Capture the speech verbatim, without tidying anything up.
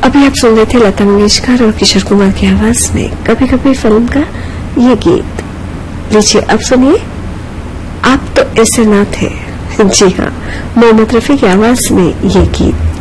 अभी आप सुन रहे थे लता मंगेशकर और किशोर कुमार की आवाज में कभी कभी फिल्म का ये गीत। लीजिए अब सुनिए आप तो ऐसे ना थे। जी हाँ, मोहम्मद रफी की आवाज में ये गीत।